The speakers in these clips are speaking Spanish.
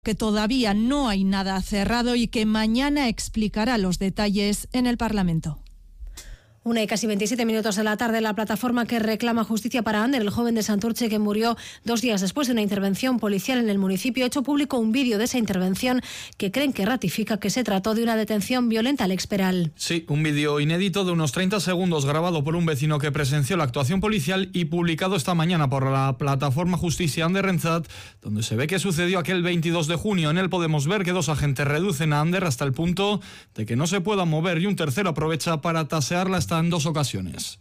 que todavía no hay nada cerrado y que mañana explicará los detalles en el Parlamento. 1:27 de la tarde, la plataforma que reclama justicia para Ander, el joven de Santurce que murió 2 días después de una intervención policial en el municipio, ha hecho público un vídeo de esa intervención que creen que ratifica que se trató de una detención violenta. Alex Peral. Sí, un vídeo inédito de unos 30 segundos grabado por un vecino que presenció la actuación policial y publicado esta mañana por la plataforma Justicia Ander Rentzat, donde se ve que sucedió aquel 22 de junio. En él podemos ver que 2 agentes reducen a Ander hasta el punto de que no se pueda mover y un tercero aprovecha para tasearla en 2 ocasiones.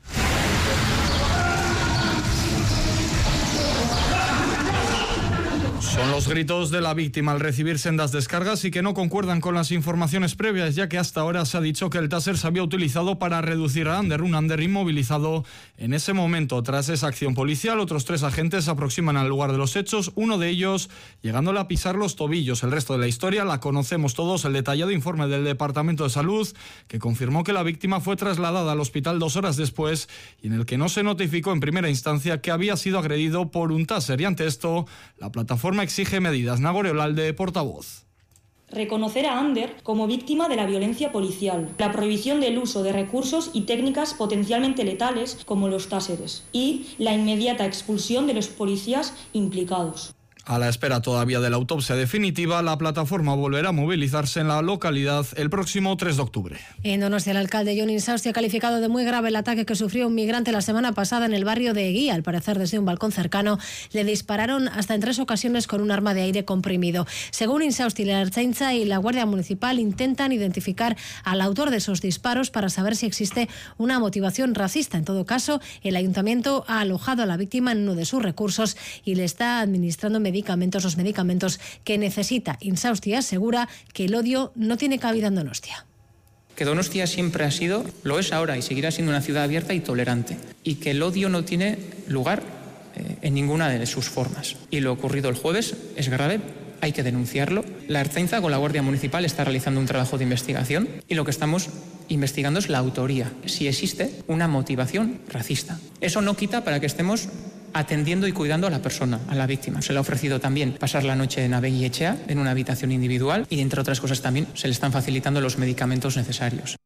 Son los gritos de la víctima al recibir sendas descargas y que no concuerdan con las informaciones previas, ya que hasta ahora se ha dicho que el taser se había utilizado para reducir a Ander, un Ander inmovilizado en ese momento. Tras esa acción policial, otros 3 agentes se aproximan al lugar de los hechos, uno de ellos llegándole a pisar los tobillos. El resto de la historia la conocemos todos, el detallado informe del Departamento de Salud, que confirmó que la víctima fue trasladada al hospital 2 horas después y en el que no se notificó en primera instancia que había sido agredido por un taser. Y ante esto, la plataforma exige medidas. Nagore Olalde, portavoz. Reconocer a Ander como víctima de la violencia policial, la prohibición del uso de recursos y técnicas potencialmente letales como los táseres y la inmediata expulsión de los policías implicados. A la espera todavía de la autopsia definitiva, la plataforma volverá a movilizarse en la localidad el próximo 3 de octubre. En Donostia, el alcalde Jon Insausti ha calificado de muy grave el ataque que sufrió un migrante la semana pasada en el barrio de Eguía. Al parecer, desde un balcón cercano, le dispararon hasta en 3 ocasiones con un arma de aire comprimido. Según Insausti, la Ertzaintza y la Guardia Municipal intentan identificar al autor de esos disparos para saber si existe una motivación racista. En todo caso, el ayuntamiento ha alojado a la víctima en uno de sus recursos y le está administrando los medicamentos que necesita. Insausti asegura que el odio no tiene cabida en Donostia. Que Donostia siempre ha sido, lo es ahora y seguirá siendo una ciudad abierta y tolerante. Y que el odio no tiene lugar en ninguna de sus formas. Y lo ocurrido el jueves es grave, hay que denunciarlo. La Ertzaintza con la Guardia Municipal está realizando un trabajo de investigación y lo que estamos investigando es la autoría, si existe una motivación racista. Eso no quita para que estemos atendiendo y cuidando a la persona, a la víctima. Se le ha ofrecido también pasar la noche en Abegui Etxea, en una habitación individual, y entre otras cosas también se le están facilitando los medicamentos necesarios.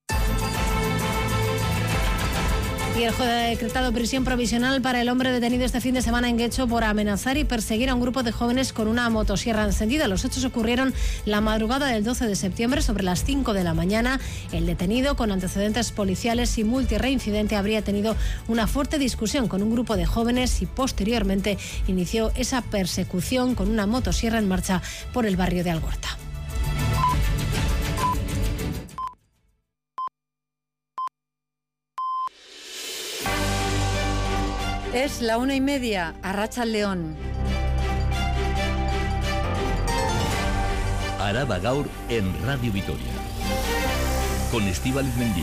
Y el juez ha decretado prisión provisional para el hombre detenido este fin de semana en Guecho por amenazar y perseguir a un grupo de jóvenes con una motosierra encendida. Los hechos ocurrieron la madrugada del 12 de septiembre sobre las 5 de la mañana. El detenido, con antecedentes policiales y multireincidente, habría tenido una fuerte discusión con un grupo de jóvenes y posteriormente inició esa persecución con una motosierra en marcha por el barrio de Algorta. Es la 1:30, Arratsaldeon. Araba Gaur en Radio Vitoria. Con Estíbaliz Mendía.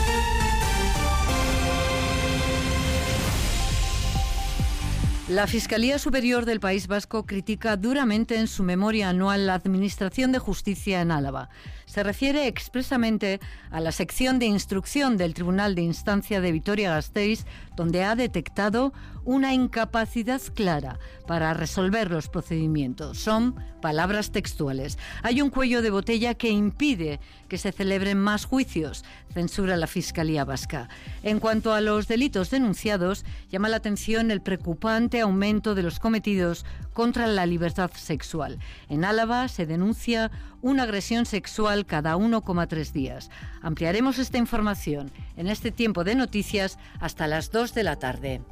La Fiscalía Superior del País Vasco critica duramente en su memoria anual la Administración de Justicia en Álava. Se refiere expresamente a la sección de instrucción del Tribunal de Instancia de Vitoria-Gasteiz, donde ha detectado una incapacidad clara para resolver los procedimientos. Son palabras textuales. Hay un cuello de botella que impide que se celebren más juicios, censura la Fiscalía Vasca. En cuanto a los delitos denunciados, llama la atención el preocupante aumento de los cometidos contra la libertad sexual. En Álava se denuncia una agresión sexual cada 1,3 días. Ampliaremos esta información en este tiempo de noticias hasta las 2 de la tarde.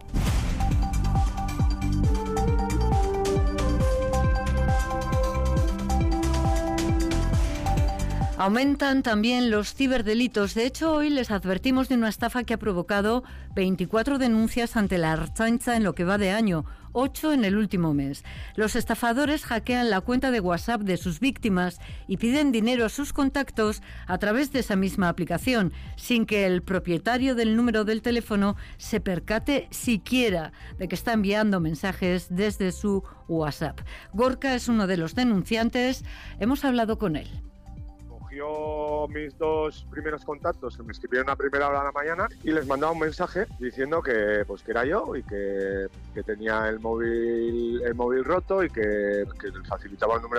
Aumentan también los ciberdelitos. De hecho, hoy les advertimos de una estafa que ha provocado 24 denuncias ante la Ertzaintza en lo que va de año, 8 en el último mes. Los estafadores hackean la cuenta de WhatsApp de sus víctimas y piden dinero a sus contactos a través de esa misma aplicación, sin que el propietario del número del teléfono se percate siquiera de que está enviando mensajes desde su WhatsApp. Gorka es uno de los denunciantes. Hemos hablado con él. cogió mis 2 primeros contactos que me escribieron a primera hora de la mañana y les mandaba un mensaje diciendo que era yo y que tenía el móvil roto y que les facilitaba el número